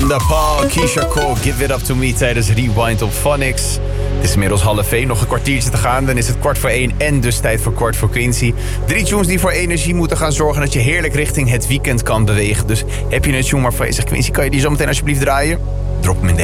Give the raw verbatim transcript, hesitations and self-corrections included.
Amanda Paul, Keisha Cole, Give It Up To Me tijdens Rewind op Phonics. Het is inmiddels half één, nog een kwartiertje te gaan. Dan is het kwart voor één en dus tijd voor Kwart voor Quincy. Drie tunes die voor energie moeten gaan zorgen dat je heerlijk richting het weekend kan bewegen. Dus heb je een tune waarvan je zegt, Quincy, kan je die zo meteen alsjeblieft draaien? Drop hem in de